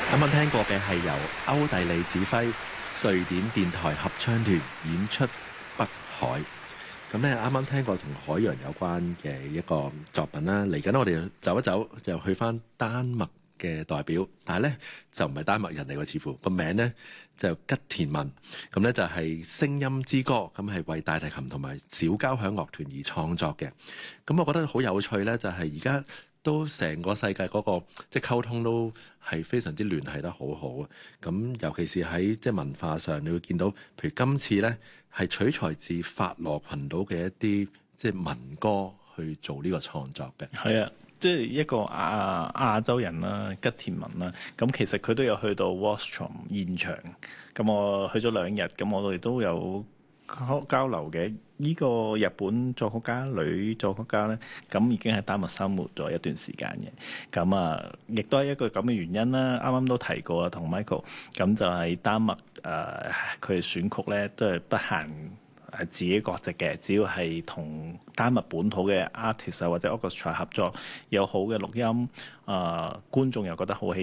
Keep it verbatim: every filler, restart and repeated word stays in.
啱啱聽過嘅係由歐蒂利指揮，瑞典電台合唱團演出《北海》。咁咧，啱啱聽過同海洋有關嘅一個作品啦。嚟緊我哋走一走，就去翻丹麥嘅代表，但係咧就唔係丹麥人嚟喎，似乎個名咧就吉田文。咁咧就係聲音之歌，咁係為大提琴同埋小交響樂團而創作嘅。咁我覺得好有趣咧，就係而家都成個世界嗰個即係溝通都係非常之聯繫得好好啊！咁尤其是喺即係文化上，你會見到，譬如今次咧係取材自法羅群島嘅一啲即係民歌去做呢個創作嘅。 係啊，即係一個亞亞洲人啦，吉田文啦。咁其實佢都有去到 Wahlstrom 現場，咁我去咗兩日，咁我哋都有交流嘅。呢個日本作曲家女作曲家咧，咁已經喺丹麥生活咗一段時間嘅。咁啊，亦都係一個咁嘅原因啦。啱啱都提過啦，同 Michael，咁就係丹麥誒，佢選曲咧都係不限誒自己國籍嘅，只要係同丹麥本土嘅 artist 或者 orchestra 合作，有好嘅錄音，啊、呃、觀眾又覺得好喜